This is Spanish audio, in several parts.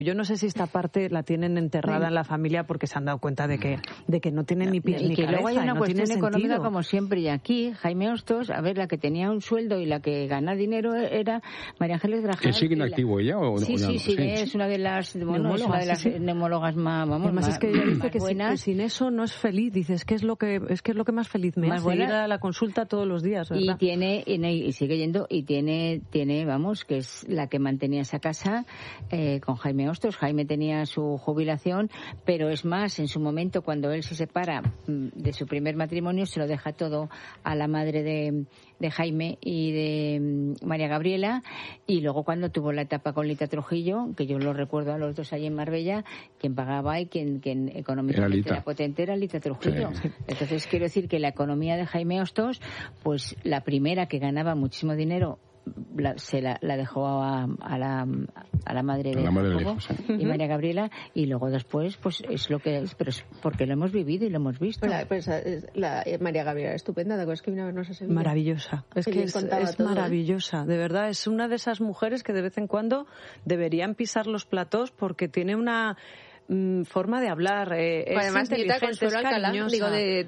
Yo no sé si esta parte la tienen enterrada en la familia porque se han dado cuenta de que no tienen ni pies ni cabeza. Y que luego hay una cuestión económica sentido. como siempre. Y aquí, Jaime Hostos, a ver, la que tenía un sueldo y la que gana dinero era María Ángeles Grajal. ¿Sigue en activo ella? Sí, es una de las neumólogas más, Además es que ella dice que sin eso no es feliz. Dice, es que es lo que más feliz me hace ir a la consulta todos los días, ¿verdad? Y sigue yendo y tiene, vamos, que es la que mantenía esa casa con Jaime Hostos. Jaime tenía su jubilación, pero es más, en su momento, cuando él se separa de su primer matrimonio, se lo deja todo a la madre de Jaime y de María Gabriela, y luego cuando tuvo la etapa con Lita Trujillo, que yo lo recuerdo a los dos allí en Marbella, quien pagaba y quien económicamente era potente era Lita Trujillo. Sí. Entonces quiero decir que la economía de Jaime Hostos, pues la primera que ganaba muchísimo dinero se la dejó a la madre de Jacobo y María Gabriela, y luego después pues es lo que es, pero es porque lo hemos vivido y lo hemos visto. La María Gabriela estupenda, ¿te acuerdas que vino a vernos a Sevilla? Maravillosa, es que es maravillosa, de verdad, es una de esas mujeres que de vez en cuando deberían pisar los platós porque tiene una forma de hablar, es además inteligente, es cariñosa,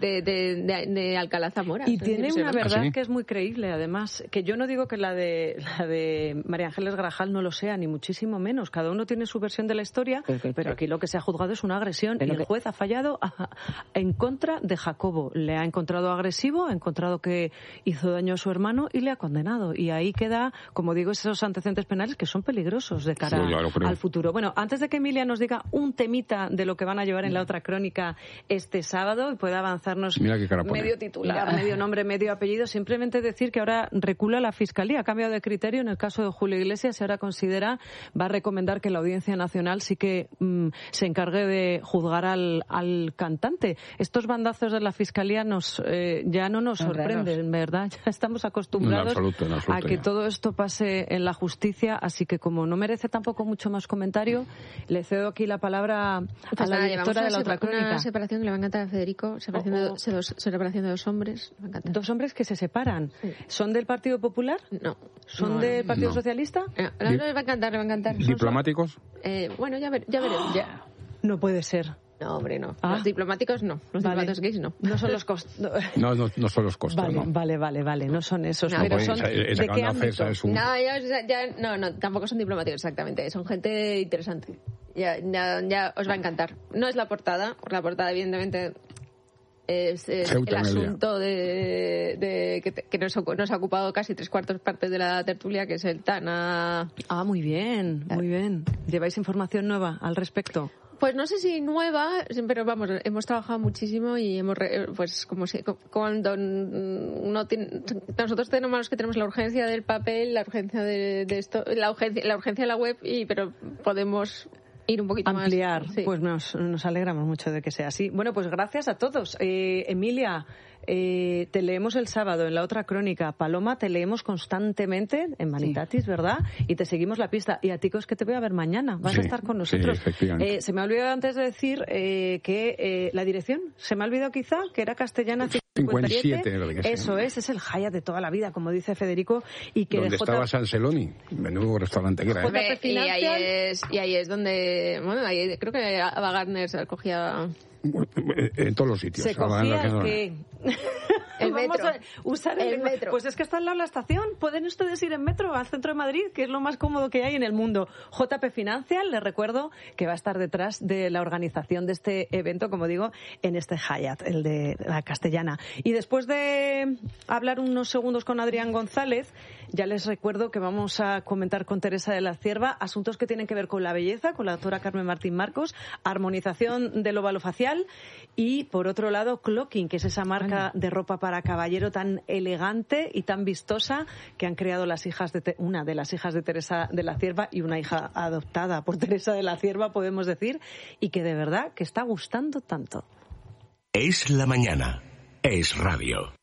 de Alcalá Zamora. Y tiene una verdad que es muy creíble, además, que yo no digo que la de María Ángeles Grajal no lo sea, ni muchísimo menos. Cada uno tiene su versión de la historia, pero aquí lo que se ha juzgado es una agresión y el juez ha fallado en contra de Jacobo. Le ha encontrado agresivo, ha encontrado que hizo daño a su hermano y le ha condenado. Y ahí queda, como digo, esos antecedentes penales que son peligrosos de cara al futuro. Bueno, antes de que Emilia nos diga un temita de lo que van a llevar en la otra crónica este sábado y pueda avanzarnos medio titular, medio nombre, medio apellido, simplemente decir que ahora recula la Fiscalía, ha cambiado de criterio en el caso de Julio Iglesias y ahora va a recomendar que la Audiencia Nacional sí que se encargue de juzgar al cantante. Estos bandazos de la Fiscalía ya no nos sorprenden, ¿verdad? Ya estamos acostumbrados a que todo esto pase en la justicia, así que como no merece tampoco mucho más comentario, le cedo aquí la palabra a la directora de la otra crónica. Una separación que le va a encantar a Federico, separación de dos hombres. Dos hombres que se separan. Sí. ¿Son del Partido Popular? No. ¿Son del Partido Socialista? Le va a encantar. ¿Diplomáticos? Bueno, ya veremos. No puede ser. No, hombre, no. Los diplomáticos no. Los diplomáticos gays no. No son los costos. No son los costos. Vale. No son esos. Pero son ¿de qué ámbito? No, tampoco son diplomáticos exactamente. Son gente interesante. Ya os va a encantar. No es la portada, porque la portada evidentemente es el asunto que nos ha ocupado casi 3/4 partes de la tertulia, que es el Tana. Muy bien. ¿Lleváis información nueva al respecto? Pues no sé si nueva, pero vamos, hemos trabajado muchísimo y cuando nosotros tenemos la urgencia del papel, la urgencia de esto, la urgencia de la web, pero podemos ir un poquito ampliar. Más. Sí. Pues nos alegramos mucho de que sea así. Bueno, pues gracias a todos. Emilia, te leemos el sábado en la otra crónica. Paloma, te leemos constantemente en Manitatis, ¿verdad? Y te seguimos la pista. Y a ti, que te voy a ver mañana. Vas a estar con nosotros. Sí, efectivamente. Se me ha olvidado antes de decir que la dirección, se me ha olvidado quizá, que era Castellana 57. Eso es el Hyatt de toda la vida, como dice Federico. Y que donde estaba San Celoni, menudo restaurante que era. Y ahí es donde, ahí creo que Ava Gardner se cogía. En todos los sitios. ¿Se cogía que el metro. Vamos a usar el metro. Pues es que está al lado de la estación. Pueden ustedes ir en metro al centro de Madrid, que es lo más cómodo que hay en el mundo. JP Financial, les recuerdo que va a estar detrás de la organización de este evento, como digo, en este Hyatt, el de la Castellana. Y después de hablar unos segundos con Adrián González, ya les recuerdo que vamos a comentar con Teresa de la Cierva asuntos que tienen que ver con la belleza, con la doctora Carmen Martín Marcos, armonización del óvalo facial y, por otro lado, Clocking, que es esa marca de ropa para caballero tan elegante y tan vistosa que han creado una de las hijas de Teresa de la Cierva y una hija adoptada por Teresa de la Cierva, podemos decir, y que de verdad que está gustando tanto. Es la mañana. Es radio.